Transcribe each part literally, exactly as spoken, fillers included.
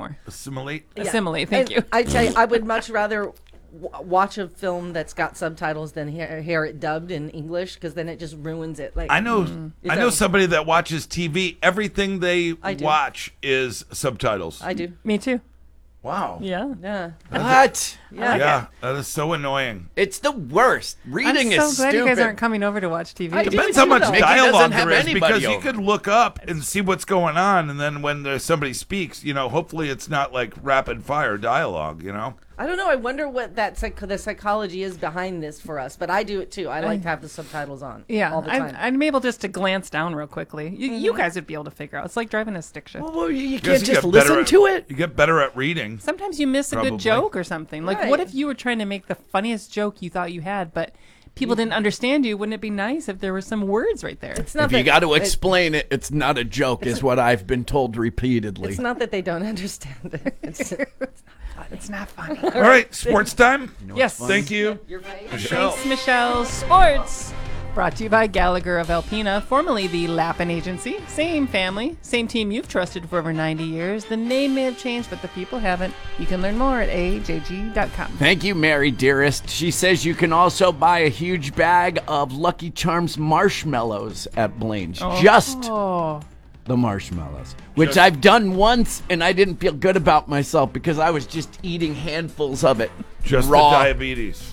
more. Assimilate? Yeah. Assimilate, thank and you. I tell you, I would much rather w- watch a film that's got subtitles than hear, hear it dubbed in English, because then it just ruins it. Like I know, mm. I know somebody that watches T V. Everything they watch is subtitles. I do. Me too. Wow. Yeah. Yeah. What? Yeah. Yeah, that is so annoying. It's the worst. Reading I'm so is glad stupid. you guys aren't coming over to watch T V. I do Depends too, how much though. Mickey dialogue doesn't have there is, anybody because you over. could look up and see what's going on, and then when there's somebody speaks, you know, hopefully it's not like rapid fire dialogue, you know. I don't know. I wonder what that psych- the psychology is behind this for us, but I do it too. I like to have the subtitles on. Yeah, all the I'm, time. I'm able just to glance down real quickly. You, you guys would be able to figure out. It's like driving a stick shift. Well, you, you Guess can't you just get better listen at- to it. You get better at reading. Sometimes you miss a Probably. good joke or something. Like, Right. what if you were trying to make the funniest joke you thought you had, but people didn't understand you? Wouldn't it be nice if there were some words right there? it's not If that you got to it- explain it, it's not a joke, is what I've been told repeatedly. It's not that they don't understand it. It's, It's not funny. All right, sports time. Yes. Thank you, you're right. Michelle. Thanks, Michelle. Sports. Brought to you by Gallagher of Alpena, formerly the Lappin Agency. Same family, same team you've trusted for over ninety years. The name may have changed, but the people haven't. You can learn more at A J G dot com. Thank you, Mary dearest. She says you can also buy a huge bag of Lucky Charms marshmallows at Blaine's. Just Oh. the marshmallows, which I've done once, and I didn't feel good about myself because I was just eating handfuls of it. Just raw. the diabetes.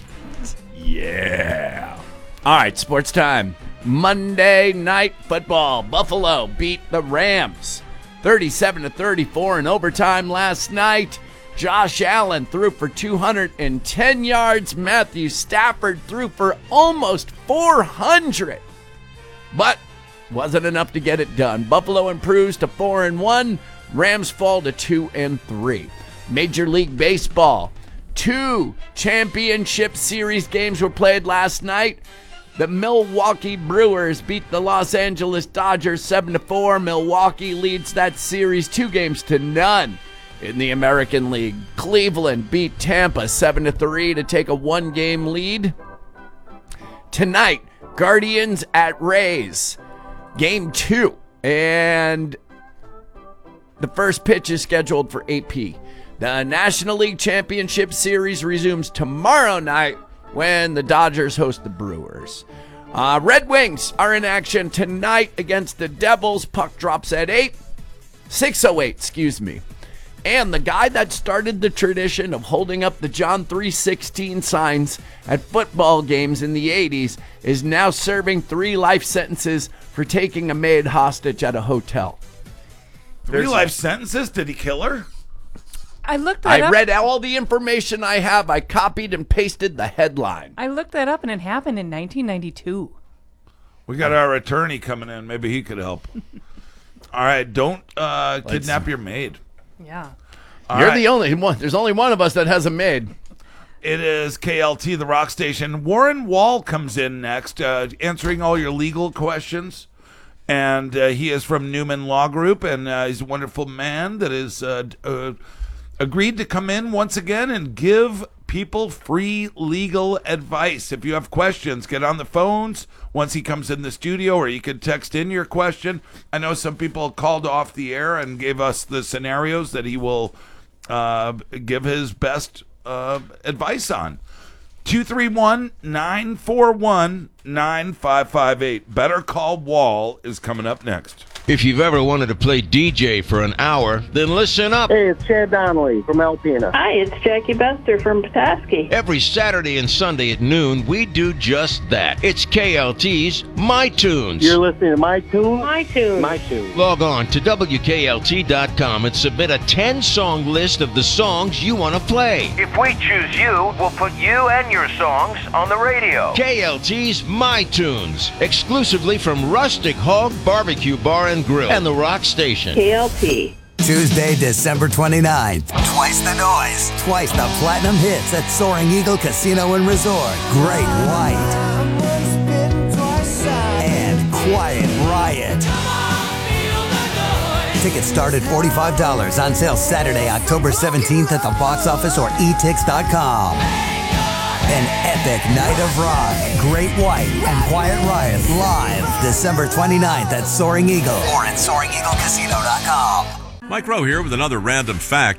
Yeah. All right, sports time. Monday Night Football. Buffalo beat the Rams thirty-seven to thirty-four in overtime last night. Josh Allen threw for two hundred ten yards. Matthew Stafford threw for almost four hundred. But wasn't enough to get it done. Buffalo improves to four and one. Rams fall to two and three. Major League Baseball. Two championship series games were played last night. The Milwaukee Brewers beat the Los Angeles Dodgers seven to four. Milwaukee leads that series two games to none. In the American League, Cleveland beat Tampa seven to three to take a one-game lead. Tonight, Guardians at Rays. Game two, and the first pitch is scheduled for eight p.m. The National League Championship Series resumes tomorrow night when the Dodgers host the Brewers. Uh, Red Wings are in action tonight against the Devils. Puck drops at eight. six oh eight, excuse me. And the guy that started the tradition of holding up the John three sixteen signs at football games in the eighties is now serving three life sentences for taking a maid hostage at a hotel. Three life sentences? Did he kill her? I looked that I up. read all the information I have. I copied and pasted the headline. I looked that up, and it happened in nineteen ninety-two. We got our attorney coming in. Maybe he could help. All right, don't uh, kidnap your maid. Yeah. All You're right. the only one. There's only one of us that has a maid. It is K L T, the rock station. Warren Wall comes in next, uh, answering all your legal questions. And uh, he is from Newman Law Group, and uh, he's a wonderful man that is uh, uh, agreed to come in once again and give people free legal advice. If you have questions, get on the phones once he comes in the studio, or you can text in your question. I know some people called off the air and gave us the scenarios that he will uh, give his best uh, advice on. two three one, nine four one, nine five five eight. Better Call Wall is coming up next. If you've ever wanted to play D J for an hour, then listen up. Hey, it's Chad Donnelly from Alpena. Hi, it's Jackie Bester from Petoskey. Every Saturday and Sunday at noon, we do just that. It's K L T's My Tunes. You're listening to My Tune? My Tune. My Tune. Log on to W K L T dot com and submit a ten-song list of the songs you want to play. If we choose you, we'll put you and your songs on the radio. K L T's My Tunes, exclusively from Rustic Hog Barbecue Bar and Grill and the Rock Station. K L T. Tuesday, December twenty-ninth. Twice the noise. Twice the platinum hits at Soaring Eagle Casino and Resort. Great White. And Quiet Riot. Tickets start at forty-five dollars. On sale Saturday, October seventeenth at the box office or e tix dot com. An epic night of rock. Great White and Quiet Riot live December twenty-ninth at Soaring Eagle or at soaring eagle casino dot com. Mike Rowe here with another random fact.